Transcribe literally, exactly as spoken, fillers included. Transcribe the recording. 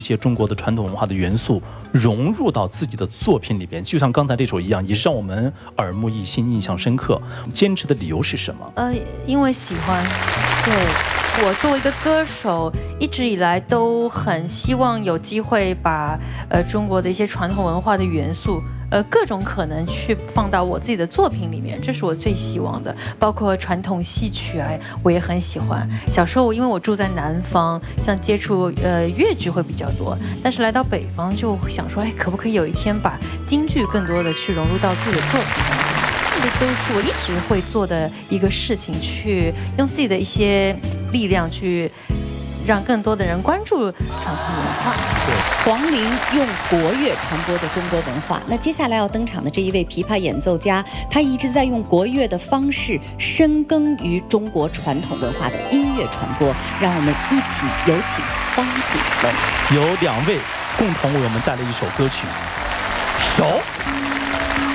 一些中国的传统文化的元素融入到自己的作品里边，就像刚才这首一样，也是让我们耳目一新、印象深刻。坚持的理由是什么？ 呃，因为喜欢。对，我作为一个歌手，一直以来都很希望有机会把呃中国的一些传统文化的元素。 呃，各种可能去放到我自己的作品里面，这是我最希望的。包括传统戏曲啊，我也很喜欢。小时候因为我住在南方，像接触呃粤剧会比较多，但是来到北方就想说，哎，可不可以有一天把京剧更多的去融入到自己的作品当中？这都是我一直会做的一个事情，去用自己的一些力量去。 让更多的人关注传统文化。 对，黄龄用国乐传播的中国文化。那接下来要登场的这一位琵琶演奏家，他一直在用国乐的方式深耕于中国传统文化的音乐传播。让我们一起有请方锦龙。 有两位共同为我们带来一首歌曲《手》。